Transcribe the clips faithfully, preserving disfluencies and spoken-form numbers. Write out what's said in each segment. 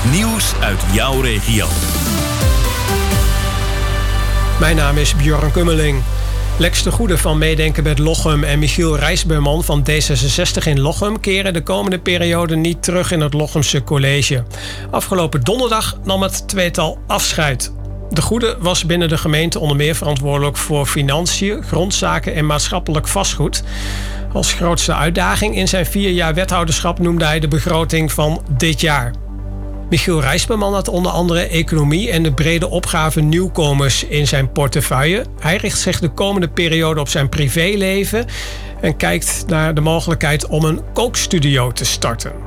nieuws uit jouw regio. Mijn naam is Björn Kummeling. Lex de Goede van Meedenken met Lochem en Michiel Rijsberman van D zesenzestig in Lochem keren de komende periode niet terug in het Lochemse college. Afgelopen donderdag nam het tweetal afscheid. De Goede was binnen de gemeente onder meer verantwoordelijk voor financiën, grondzaken en maatschappelijk vastgoed. Als grootste uitdaging in zijn vier jaar wethouderschap noemde hij de begroting van dit jaar. Michiel Rijsberman had onder andere economie en de brede opgave nieuwkomers in zijn portefeuille. Hij richt zich de komende periode op zijn privéleven en kijkt naar de mogelijkheid om een kookstudio te starten.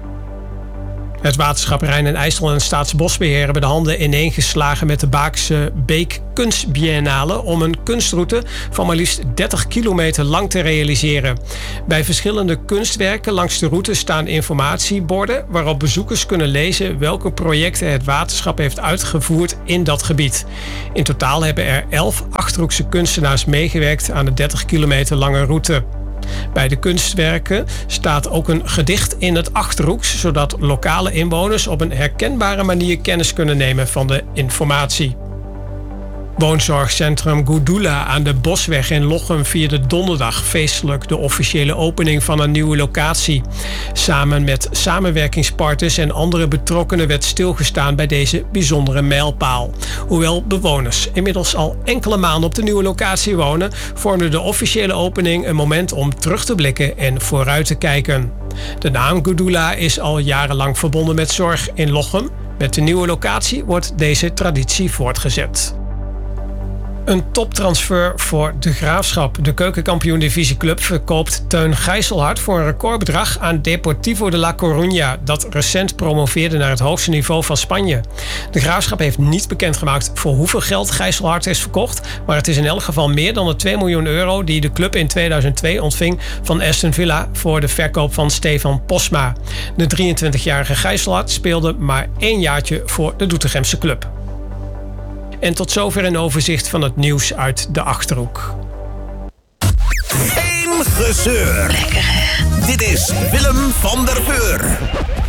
Het waterschap Rijn en IJssel en Staatsbosbeheer hebben de handen ineengeslagen met de Baakse Beek Kunstbiennale om een kunstroute van maar liefst dertig kilometer lang te realiseren. Bij verschillende kunstwerken langs de route staan informatieborden waarop bezoekers kunnen lezen welke projecten het waterschap heeft uitgevoerd in dat gebied. In totaal hebben er elf Achterhoekse kunstenaars meegewerkt aan de dertig kilometer lange route. Bij de kunstwerken staat ook een gedicht in het Achterhoeks, zodat lokale inwoners op een herkenbare manier kennis kunnen nemen van de informatie. Woonzorgcentrum Gudula aan de Bosweg in Lochem vierde donderdag feestelijk de officiële opening van een nieuwe locatie. Samen met samenwerkingspartners en andere betrokkenen werd stilgestaan bij deze bijzondere mijlpaal. Hoewel bewoners inmiddels al enkele maanden op de nieuwe locatie wonen, vormde de officiële opening een moment om terug te blikken en vooruit te kijken. De naam Gudula is al jarenlang verbonden met zorg in Lochem. Met de nieuwe locatie wordt deze traditie voortgezet. Een toptransfer voor de Graafschap. De keukenkampioen-divisieclub verkoopt Teun Gijselhart voor een recordbedrag aan Deportivo de La Coruña, dat recent promoveerde naar het hoogste niveau van Spanje. De Graafschap heeft niet bekendgemaakt voor hoeveel geld Gijselhart is verkocht, maar het is in elk geval meer dan de twee miljoen euro die de club in tweeduizend twee ontving van Aston Villa voor de verkoop van Stefan Posma. De drieëntwintigjarige Gijselhart speelde maar één jaartje voor de Doetinchemse club. En tot zover een overzicht van het nieuws uit de Achterhoek. Geen gezeur. Lekker hè? Dit is Willem van der Veur.